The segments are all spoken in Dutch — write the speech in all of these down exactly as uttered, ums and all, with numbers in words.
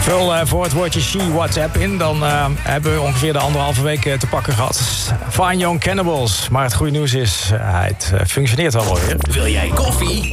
Vul uh, voor het woordje She WhatsApp in. Dan uh, hebben we ongeveer de anderhalve week uh, te pakken gehad. Fine Young Cannibals. Maar het goede nieuws is, uh, het uh, functioneert al weer. Wil jij koffie?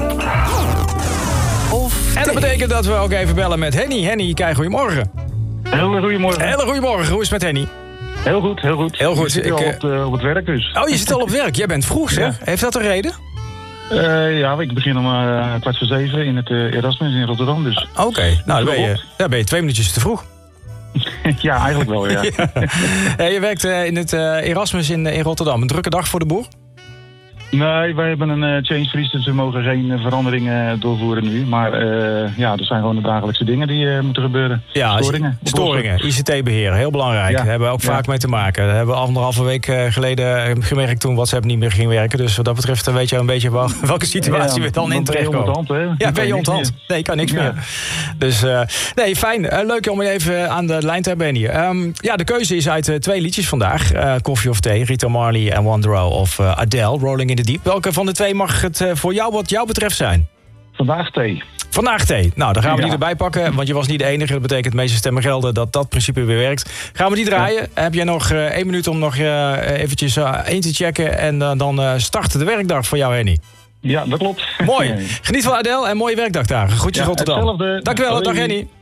Of en dat betekent dat we ook even bellen met Henny. Henny, kijk, goedemorgen. Hele goedemorgen. Hele goedemorgen. Hoe is het met Henny? Heel goed, heel goed. Heel goed. Ik zit Ik, al uh... op, uh, op het werk dus. Oh, je zit al op werk. Jij bent vroeg, zeg. Ja. Heeft dat een reden? Uh, ja, ik begin om uh, kwart voor zeven in het uh, Erasmus in Rotterdam, dus... Oké, okay. nou dan ben je, ja, ben je twee minuutjes te vroeg. Ja, eigenlijk wel, ja. ja. Ja, je werkt uh, in het uh, Erasmus in, in Rotterdam. Een drukke dag voor de boer? Nee, wij hebben een uh, change freeze, dus we mogen geen uh, veranderingen uh, doorvoeren nu. Maar uh, ja, er zijn gewoon de dagelijkse dingen die uh, moeten gebeuren. Ja, storingen. Storingen, I C T-beheer, heel belangrijk. Ja. Daar hebben we ook ja. vaak mee te maken. Daar hebben we anderhalve week uh, geleden gemerkt toen WhatsApp niet meer ging werken. Dus wat dat betreft weet je een beetje wel, welke situatie ja, we dan in terechtkomen. Ben je ja, ben je onthand. Nee, kan niks ja. meer. Dus uh, nee, fijn. Uh, leuk om je even aan de lijn te hebben hier. Um, ja, de keuze is uit uh, twee liedjes vandaag. Uh, Koffie of thee, Rita Marley en Wondero of uh, Adele, Rolling in the Deep. Welke van de twee mag het uh, voor jou wat jou betreft zijn? Vandaag thee. Vandaag thee. Nou, dan gaan we ja. die erbij pakken, want je was niet de enige. Dat betekent de meeste stemmen gelden dat dat principe weer werkt. Gaan we die draaien? Ja. Heb jij nog uh, één minuut om nog uh, eventjes uh, in te checken en uh, dan uh, start de werkdag voor jou, Henny. Ja, dat klopt. Mooi. Geniet van Adele en mooie werkdag daar. Groetjes ja, Rotterdam. Hetzelfde. Dankjewel, dag Henny.